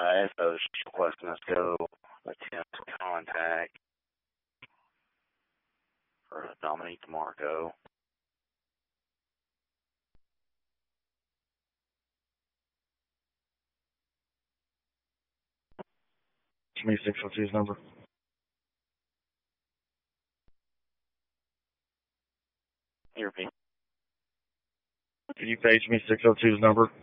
SO's requesting us go attempt contact for Dominique DeMarco. Give me 602's number. Hear me? Can you page me 602's number?